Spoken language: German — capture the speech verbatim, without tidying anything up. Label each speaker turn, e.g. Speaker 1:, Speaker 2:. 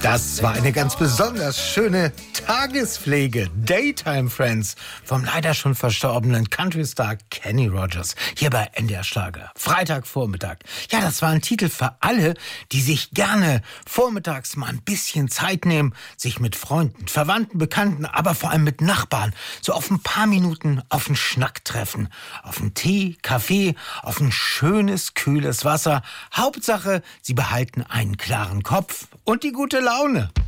Speaker 1: Das war eine ganz besonders schöne Tagespflege, Daytime Friends, vom leider schon verstorbenen Countrystar Kenny Rogers, hier bei N D R Schlager, Freitagvormittag. Ja, das war ein Titel für alle, die sich gerne vormittags mal ein bisschen Zeit nehmen, sich mit Freunden, Verwandten, Bekannten, aber vor allem mit Nachbarn so auf ein paar Minuten auf einen Schnack treffen, auf einen Tee, Kaffee, auf ein schönes, kühles Wasser. Hauptsache, sie behalten einen klaren Kopf und die gute Laune.